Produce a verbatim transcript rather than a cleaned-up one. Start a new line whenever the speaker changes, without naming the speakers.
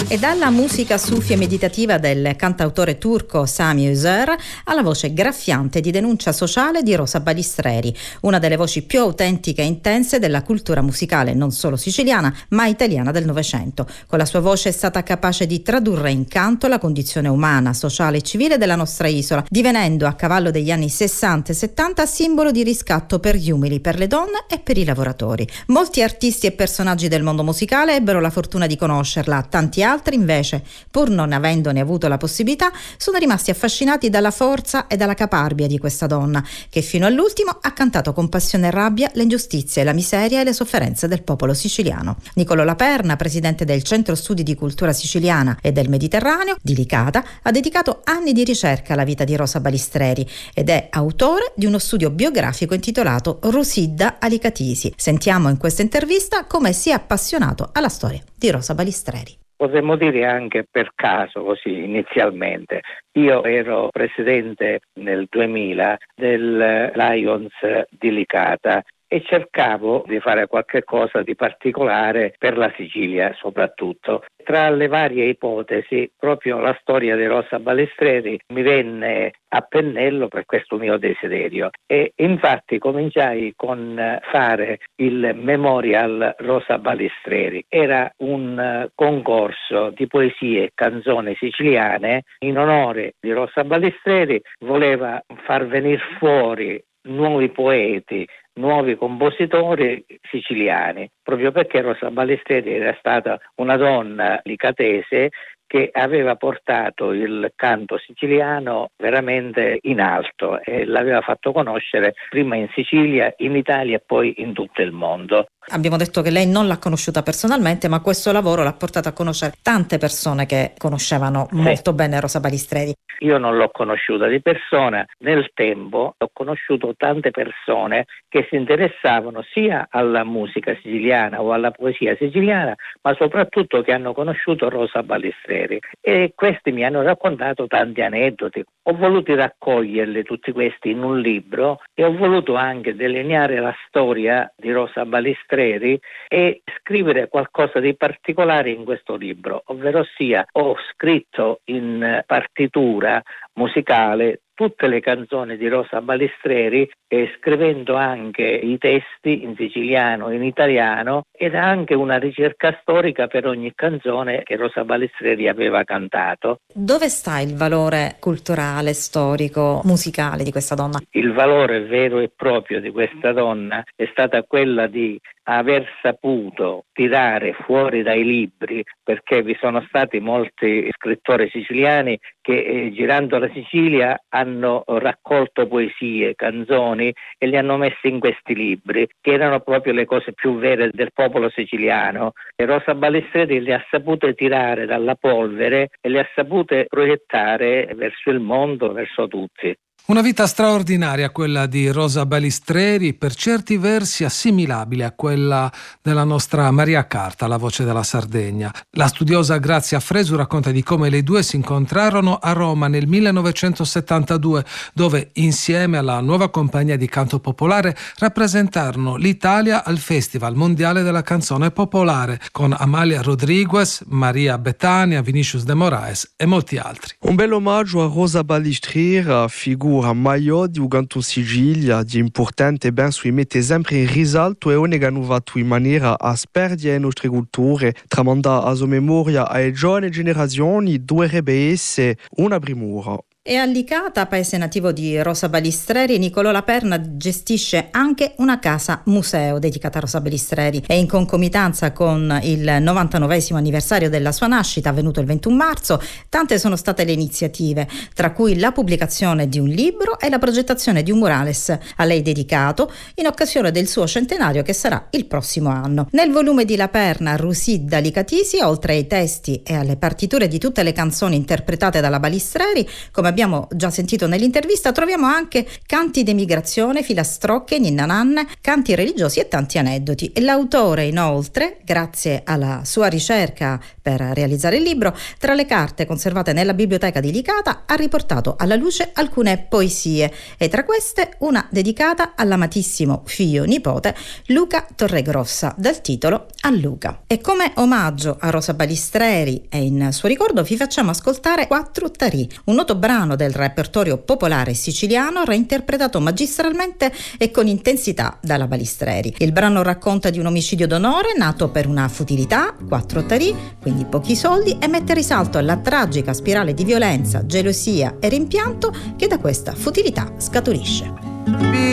E dalla musica sufi e meditativa del cantautore turco Sami Özer alla voce graffiante di denuncia sociale di Rosa Balistreri, una delle voci più autentiche e intense della cultura musicale non solo siciliana ma italiana del Novecento. Con la sua voce è stata capace di tradurre in canto la condizione umana, sociale e civile della nostra isola, divenendo a cavallo degli anni sessanta e settanta simbolo di riscatto per gli umili, per le donne e per i lavoratori. Molti artisti e personaggi del mondo musicale ebbero la fortuna di conoscerla, tanti altri invece, pur non avendone avuto la possibilità, sono rimasti affascinati dalla forza e dalla caparbia di questa donna, che fino all'ultimo ha cantato con passione e rabbia le ingiustizie, la miseria e le sofferenze del popolo siciliano. Nicolò Laperna, presidente del Centro Studi di Cultura Siciliana e del Mediterraneo di Licata, ha dedicato anni di ricerca alla vita di Rosa Balistreri ed è autore di uno studio biografico intitolato Rusidda Alicatisi. Sentiamo in questa intervista come si è appassionato alla storia di Rosa Balistreri.
Potremmo dire anche per caso, così inizialmente. Io ero presidente nel duemila del Lions di Licata e cercavo di fare qualche cosa di particolare per la Sicilia soprattutto. Tra le varie ipotesi, proprio la storia di Rosa Balistreri mi venne a pennello per questo mio desiderio e infatti cominciai con fare il Memorial Rosa Balistreri. Era un concorso di poesie e canzoni siciliane in onore di Rosa Balistreri, voleva far venire fuori nuovi poeti, nuovi compositori siciliani, proprio perché Rosa Balistreri era stata una donna licatese che aveva portato il canto siciliano veramente in alto e l'aveva fatto conoscere prima in Sicilia, in Italia e poi in tutto il mondo.
Abbiamo detto che lei non l'ha conosciuta personalmente, ma questo lavoro l'ha portata a conoscere tante persone che conoscevano sì. molto bene Rosa Balistreri.
Io non l'ho conosciuta di persona, nel tempo ho conosciuto tante persone che si interessavano sia alla musica siciliana o alla poesia siciliana, ma soprattutto che hanno conosciuto Rosa Balistreri e questi mi hanno raccontato tanti aneddoti. Ho voluto raccoglierli tutti questi in un libro e ho voluto anche delineare la storia di Rosa Balistreri e scrivere qualcosa di particolare in questo libro, ovvero sia ho scritto in partitura musicale tutte le canzoni di Rosa Balistreri e scrivendo anche i testi in siciliano, in italiano ed anche una ricerca storica per ogni canzone che Rosa Balistreri aveva cantato.
Dove sta il valore culturale, storico, musicale di questa donna?
Il valore vero e proprio di questa donna è stata quella di aver saputo tirare fuori dai libri, perché vi sono stati molti scrittori siciliani che eh, girando la Sicilia hanno raccolto poesie, canzoni e le hanno messe in questi libri, che erano proprio le cose più vere del popolo siciliano. E Rosa Balistreri le ha sapute tirare dalla polvere e le ha sapute proiettare verso il mondo, verso tutti.
Una vita straordinaria quella di Rosa Balistreri, per certi versi assimilabile a quella della nostra Maria Carta, la voce della Sardegna. La studiosa Grazia Fresu racconta di come le due si incontrarono a Roma nel millenovecentosettantadue, dove insieme alla nuova compagnia di canto popolare rappresentarono l'Italia al Festival Mondiale della Canzone Popolare con Amalia Rodriguez, Maria Bethania, Vinicius de Moraes e molti altri.
Un bel omaggio a Rosa Balistreri, figura maior di Uganto Sicilia, di importante e ben sui mette sempre in risalto e onega nuovato in maniera a sperdia le nostre culture, tramanda a sua memoria alle giovani generazioni dovrebbe essere una primura.
E a Licata, paese nativo di Rosa Balistreri, Nicolò Laperna gestisce anche una casa museo dedicata a Rosa Balistreri e in concomitanza con il novantanovesimo anniversario della sua nascita avvenuto il ventuno marzo, tante sono state le iniziative, tra cui la pubblicazione di un libro e la progettazione di un murales a lei dedicato in occasione del suo centenario che sarà il prossimo anno. Nel volume di Laperna Rusidda Alicatisi, oltre ai testi e alle partiture di tutte le canzoni interpretate dalla Balistreri, come abbiamo abbiamo già sentito nell'intervista, troviamo anche canti d'emigrazione, filastrocche, ninna nanne, canti religiosi e tanti aneddoti. E l'autore inoltre, grazie alla sua ricerca per realizzare il libro, tra le carte conservate nella biblioteca di Licata ha riportato alla luce alcune poesie e tra queste una dedicata all'amatissimo figlio nipote Luca Torregrossa dal titolo A Luca. E come omaggio a Rosa Balistreri e in suo ricordo vi facciamo ascoltare Quattro Tarì, un noto brano del repertorio popolare siciliano reinterpretato magistralmente e con intensità dalla Balistreri. Il brano racconta di un omicidio d'onore nato per una futilità, quattro tarì, quindi pochi soldi, e mette risalto alla tragica spirale di violenza, gelosia e rimpianto che da questa futilità scaturisce.